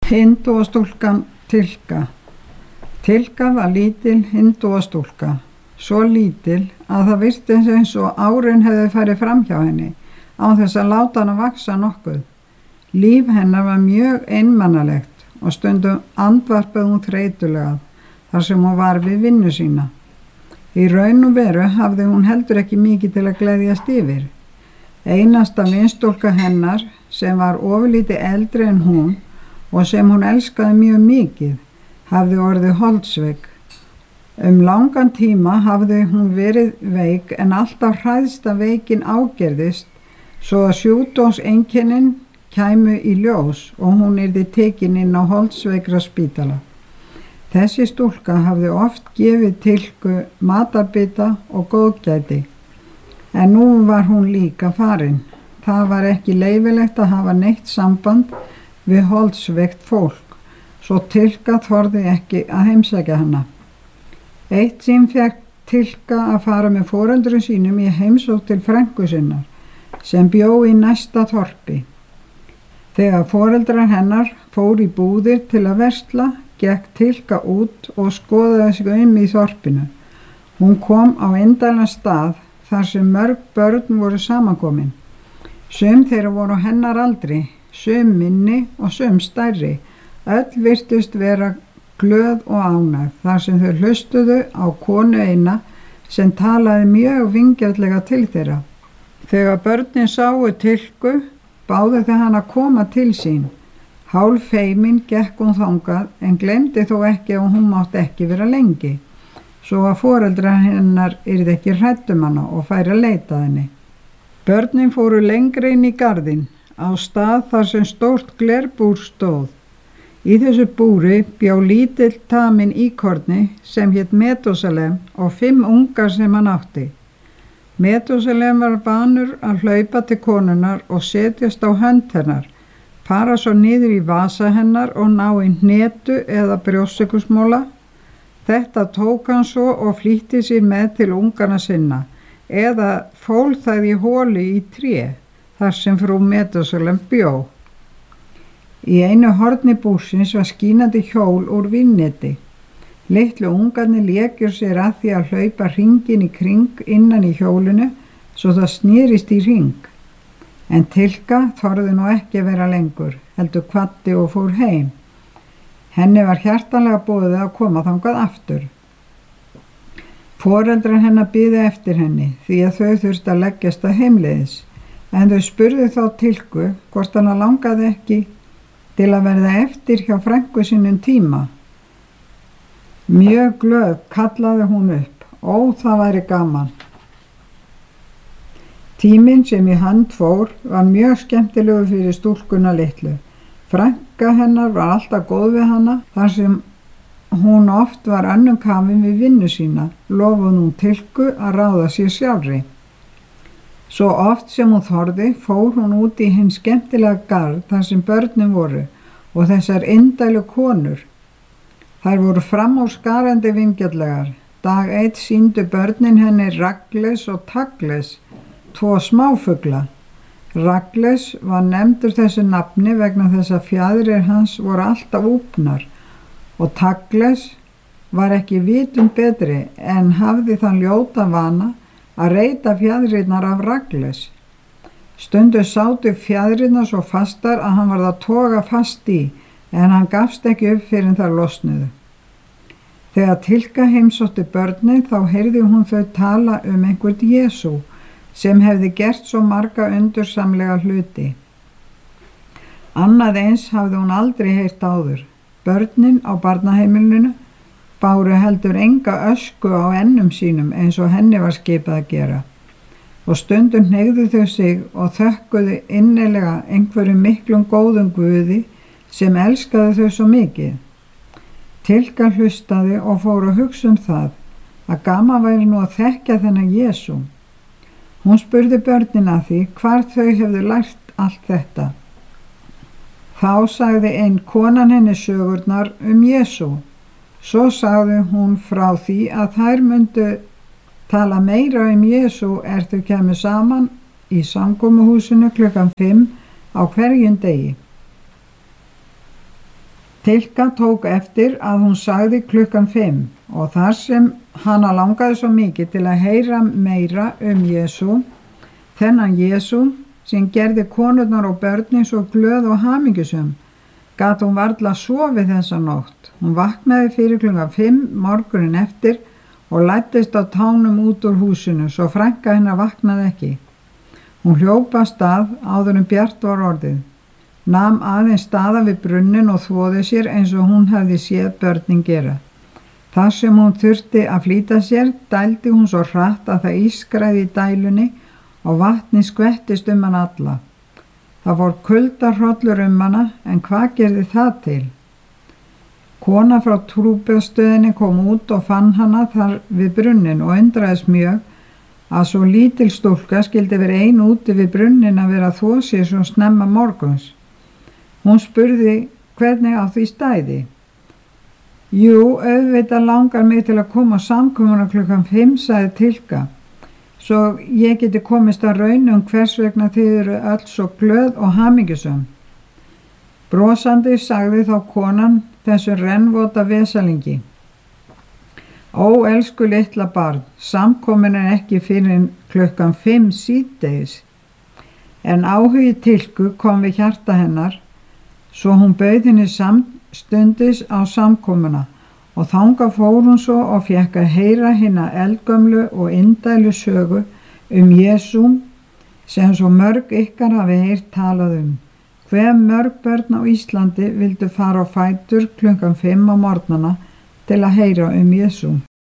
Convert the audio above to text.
Hindúastúlkan Tilka. Tilka var lítil hindúastúlka, svo lítil að það virtist eins og árin hefði farið framhjá henni án þess að láta hana vaxa nokkuð. Líf hennar var mjög einmannalegt og stundum andvarpaði hún þreytulega þar sem hún var við vinnu sína. Í raun og veru hafði hún heldur ekki mikið til að gleðjast yfir. Einasta vinstúlka hennar sem var ofurlítið eldri en hún og sem hún elskaði mjög mikið, hafði orðið holdsveik. Langan tíma hafði hún verið veik en alltaf hræðst að veikin ágerðist svo að sjúkdómseinkennin kæmu í ljós og hún yrði tekin inn á holdsveikra spítala. Þessi stúlka hafði oft gefið Tilku matarbita og góðgæti, en nú var hún líka farin. Það var ekki leyfilegt að hafa neitt samband við holdsveikt fólk, svo Tilka þorði ekki að heimsækja hana. Eitt sinn fékk Tilka að fara með foreldrum sínum í heimsókn til frænku sinnar, sem bjó í næsta þorpi. Þegar foreldrar hennar fóru í búðir til að versla, gekk Tilka út og skoðaði sig í þorpinu. Hún kom á indælan stað þar sem mörg börn voru samankomin. Sum þeirra voru á hennar aldri, sum minni og sum stærri. Öll virtust vera glöð og ánægð þar sem þau hlustuðu á konu eina sem talaði mjög vingjarnlega til þeirra. Þegar börnin sáu Tilku, báðu þau hana að koma til sín. Hálf feimin gekk hún þangað en gleymdi þó ekki að hún mátti ekki vera lengi, svo að foreldrar hennar yrði ekki hrædd hana og færi að leita henni. Börnin fóru lengri inn í garðinn, á stað þar sem stórt glerbúr stóð. Í þessu búri bjó lítill taminn íkorni sem hét Metúsalem og 5 ungar sem hann átti. Metúsalem var vanur að hlaupa til konunnar og setjast á hönd hennar, fara svo niður í vasa hennar og ná í hnetu eða brjóstsykursmola. Þetta tók hann svo og flýtti sér með til ungarna sinna eða fól það í holu í tré þar sem frú Metúsalem bjó. Í einu horni búrsins var skínandi hjól úr vinneti. Litlu ungarnir lékjur sér að því að hlaupa hringinn í kring innan í hjólinu svo það snýrist í hring. En Tilka þorði nú ekki að vera lengur, heldur kvaddi og fór heim. Henni var hjartanlega boðið að koma þangað aftur. Foreldrar hennar biðu eftir henni því að þau þurftu að leggjast að heimleiðis, en þau spurðu þá Tilku hvort hana langaði ekki til að verða eftir hjá frænku sínum tíma. Mjög glöð kallaði hún upp, það væri gaman. Tíminn sem í hönd fór var mjög skemmtilegur fyrir stúlkuna litlu. Frænka hennar var alltaf góð við hana þar sem hún oft var önnum kafin við vinnu sína, lofaði hún Tilku að ráða sér sjálfri. Svo oft sem hún þorði fór hún út í hinn skemmtilega garð þar sem börnin voru og þessar indælu konur. Þær voru framúrskarandi vingjarnlegar. Dag eitt sýndu börnin henni Ragles og Tagles, 2 smáfugla. Ragles var nefndur þessu nafni vegna þess að fjaðrir hans voru alltaf úpnar og Tagles var ekki vitum betri en hafði þann ljóta vana að reyta fjaðrirnar af Ragles. Stundu sátu fjaðrirnar svo fastar að hann varð að toga fast í, en hann gafst ekki upp fyrir en þær losnuðu. Þegar Tilka heimsótti börnin þá heyrði hún þau tala einhvern Jesú sem hefði gert svo marga undursamlega hluti. Annað eins hafði hún aldrei heyrt áður. Börnin á barnaheimilinu báru heldur enga ösku á ennum sínum eins og henni var skipað að gera. Og stundum hneigðu þau sig og þökkuðu innilega einhverjum miklum góðum guði sem elskaði þau svo mikið. Tilka hlustaði og fór að hugsa það að gaman væri nú að þekkja þennan Jesú. Hún spurði börnin að því hvar þau hefðu lært allt þetta. Þá sagði ein konan henni sögurnar Jesú. Svo sagði hún frá því að þær myndu tala meira Jesú þau kæmu saman í samkomuhúsinu klukkan 5 á hverjum degi. Tilka tók eftir að hún sagði 5:00 og þar sem hana langaði svo mikið til að heyra meira Jesú, þennan Jesú sem gerði konurnar og börnin svo glöð og hamingjusöm, gat hún varla sofið þessa nótt. Hún vaknaði fyrir 5:00 morgunin eftir og læddist á tánum út úr húsinu, svo frænka hennar vaknaði ekki. Hún hljóp af stað áður en bjart var orðið, nam aðeins staða við brunnin og þvoði sér eins og hún hefði séð börnin gera. Þar sem hún þurfti að flýta sér, dældi hún svo hratt að það ískraði í dælunni og vatni skvettist hana alla. Það fór kuldahrollur hana, en hvað gerði það til? Kona frá trúboðsstöðinni kom út og fann hana þar við brunnin og undraðist mjög að svo lítil stúlka skyldi vera ein úti við brunnin að vera að þvo sér svo snemma morguns. Hún spurði hvernig á því stæði. Jú, auðvitað langar mig til að koma á samkomuna 5:00, sagði Tilka, svo ég geti komist að raun hvers vegna þið eru öll svo glöð og hamingjusöm. Brosandi sagði þá konan þessum rennvota vesalingi. Ó, elsku litla barn, samkomin ekki fyrir 5:00 síðdegis. En áhugi Tilku kom við hjarta hennar, svo hún bauð henni samstundis á samkomuna og þangað fór hún svo og fékk að heyra hina eldgömlu og indælu sögu Jesú sem svo mörg ykkar hafi heyrt talað Hve mörg börn á Íslandi vildu fara á fætur 5:00 á morgnana til að heyra Jesú.